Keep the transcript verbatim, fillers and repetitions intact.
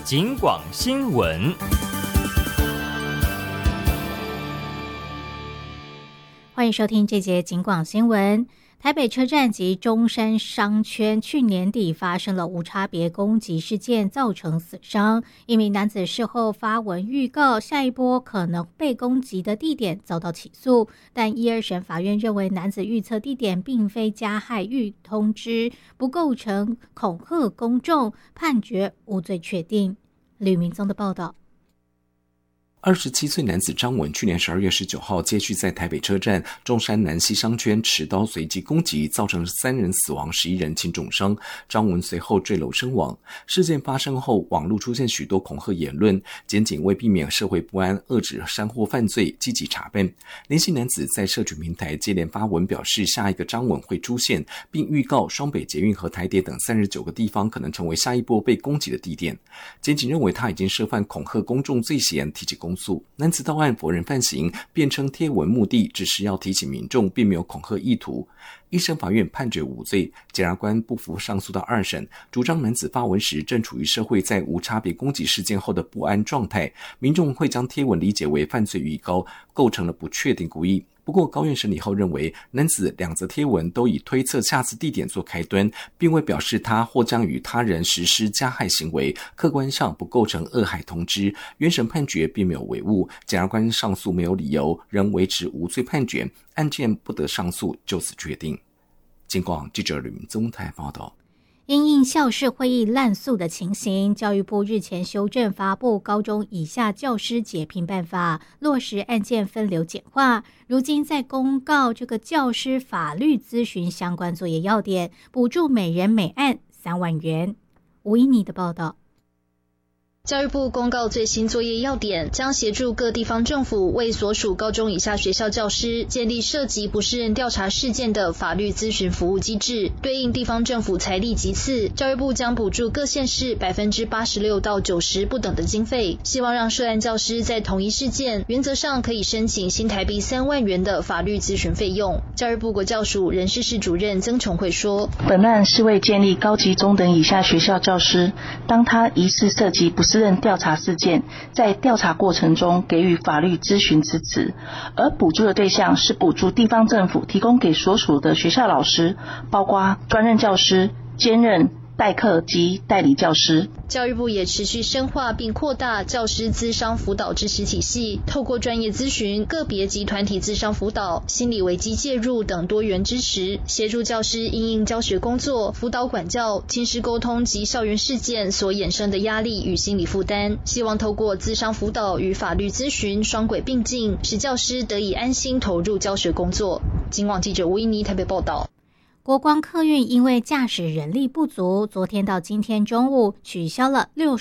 警广新闻。 欢迎收听这节警广新闻。台北车站及中山商圈去年底发生了无差别攻击事件，造成死伤。一名男子事后发文预告下一波可能被攻击的地点遭到起诉，但一二审法院认为男子预测地点并非加害预通知，不构成恐吓公众，判决无罪确定。吕明宗的报道。 二十七岁男子张文去年十二月十九号接续在台北车站中山南西商圈持刀随机攻击，造成三人死亡，十一人轻重伤。张文随后坠楼身亡。事件发生后，网络出现许多恐吓言论，检警为避免社会不安，遏止山货犯罪，积极查办。年轻男子在社群平台接连发文表示下一个张文会出现，并预告双北捷运和台铁等三十九个地方可能成为下一波被攻击的地点。检警认为他已经涉犯恐吓公众罪嫌，提起公诉。男子到案否认犯行，辩称贴文目的只是要提醒民众，并没有恐吓意图。一审法院判决无罪，检察官不服上诉到二审，主张男子发文时正处于社会在无差别攻击事件后的不安状态，民众会将贴文理解为犯罪预告，构成了不确定故意。不过高院审理后认为，男子两则贴文都以推测下次地点做开端，并未表示他或将与他人实施加害行为，客观上不构成恶害通知。原审判决并没有违误，检察官上诉没有理由，仍维持无罪判决，案件不得上诉，就此确定。警广记者吕明宗台报道。 因应校事会议滥诉的情形，教育部日前修正发布高中以下教师解聘办法，落实案件分流简化。如今在公告这个教师法律咨询相关作业要点，补助每人每案三万元。吴依妮的报道。 教育部公告最新作业要点，将协助各地方政府为所属高中以下学校教师建立涉及不适任调查事件的法律咨询服务机制，对应地方政府财力级次，教育部将补助各县市百分之八十六到九十不等的经费，希望让涉案教师在同一事件原则上可以申请新台币三万元的法律咨询费用。教育部国教署人事室主任曾琼慧说， 本案是为建立高级中等以下学校教师，当他疑似涉及不适任调查事件，在调查过程中给予法律咨询支持，而补助的对象是补助地方政府提供给所属的学校老师，包括专任教师、兼任、代课及代理教师。 教育部也持续深化并扩大教师咨商辅导支持体系，透过专业咨询、个别及团体咨商辅导、心理危机介入等多元支持，协助教师因应教学工作、辅导管教、亲师沟通及校园事件所衍生的压力与心理负担，希望透过咨商辅导与法律咨询双轨并进，使教师得以安心投入教学工作。警广记者吴依妮台北报道。 国光客运因为驾驶人力不足，昨天到今天中午取消了六